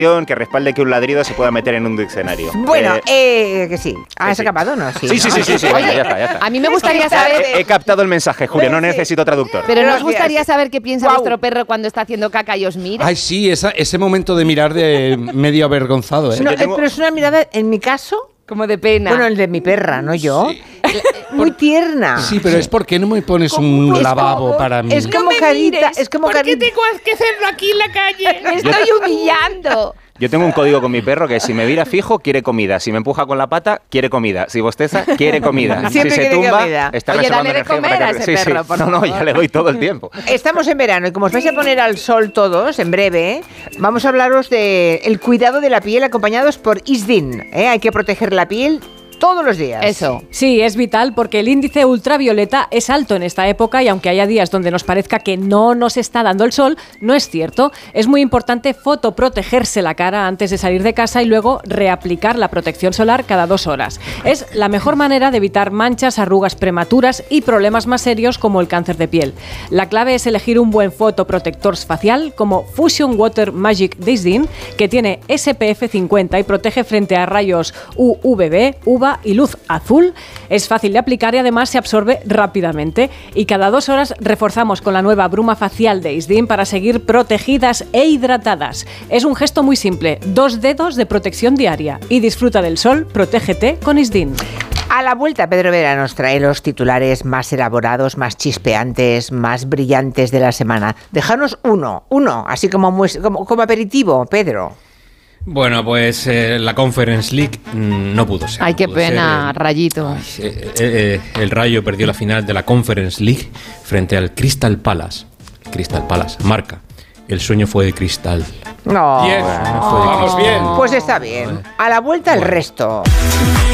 que respalde que un ladrido se pueda meter en un diccionario. Bueno, que sí. ¿Has acabado o no? Sí. Sí. Oye, Ya está. A mí me gustaría saber... He captado el mensaje, Julia, no necesito traductor. Pero nos gustaría saber qué piensa vuestro perro cuando está haciendo caca y os mira. Ay, sí, ese momento de mirar de medio avergonzado, ¿eh? No, pero es una mirada, en mi caso... Como de pena. Bueno, el de mi perra, no yo. Sí. Muy tierna. Sí, pero es porque no me pones un lavabo para mí. Es como carita, es como carita. ¿Por qué tengo que hacerlo aquí en la calle? Me estoy humillando. Yo tengo un código con mi perro que si me vira fijo, quiere comida. Si me empuja con la pata, quiere comida. Si bosteza, quiere comida. Siempre si se quiere tumba, comida. está Oye, reservando dale de energía comer para a que... ese perro, por No, favor. ya le doy todo el tiempo. Estamos en verano y como os vais a poner al sol todos, en breve, vamos a hablaros del cuidado de la piel acompañados por Isdin. Hay que proteger la piel todos los días. Eso. Sí, es vital porque el índice ultravioleta es alto en esta época y aunque haya días donde nos parezca que no nos está dando el sol, no es cierto. Es muy importante fotoprotegerse la cara antes de salir de casa y luego reaplicar la protección solar cada 2 horas. Es la mejor manera de evitar manchas, arrugas prematuras y problemas más serios como el cáncer de piel. La clave es elegir un buen fotoprotector facial como Fusion Water Magic de Isdin, que tiene SPF 50 y protege frente a rayos UVB, UVA y luz azul. Es fácil de aplicar y además se absorbe rápidamente. Y cada 2 horas reforzamos con la nueva bruma facial de Isdin para seguir protegidas e hidratadas. Es un gesto muy simple, 2 dedos de protección diaria. Y disfruta del sol, protégete con Isdin. A la vuelta, Pedro Vera nos trae los titulares más elaborados, más chispeantes, más brillantes de la semana. Déjanos uno, así como aperitivo, Pedro. Bueno, pues la Conference League no pudo ser. Ay, qué pudo pena, ser, Rayito. El Rayo perdió la final de la Conference League frente al Crystal Palace. Crystal Palace, marca. El sueño fue de cristal. No. Bien, vamos bien. Pues está bien. A la vuelta el resto.